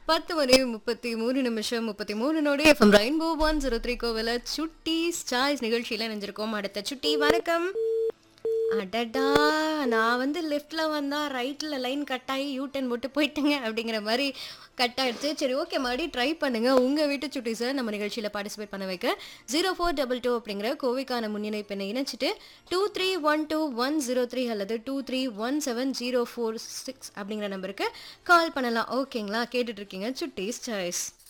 10:33 நொடி FM rainbow 103 கோவில சுட்டீஸ் choice நிகழ்ச்சியில நினைஞ்சிருக்கோம். அடுத்த சுட்டி வணக்கம். அடடா! நான் வந்து லெஃப்ட்ல வந்தா ரைட்ல லைன் கட் ஆகி யூ டர்ன் போட்டு போயிட்டேங்க அப்படிங்கிற மாரி கட் ஆயிடுச்சு. சரி ஓகே மறுபடியும் ட்ரை பண்ணுங்க. உங்க வீட்டு சுட்டீஸ நம்ம நிகழ்ச்சியில பார்ட்டிசிபேட் பண்ண வைக்க 0422 அப்படிங்கிற கோவைக்கான முன்னிணைப்பு எண்ணை இணைச்சிட்டு 2312 103 அல்லது 2317 046 அப்படிங்கிற நம்பருக்கு கால் பண்ணலாம். ஓகேங்களா? கேட்டுட்டு இருக்கீங்க சுட்டீஸ் சாய்ஸ்.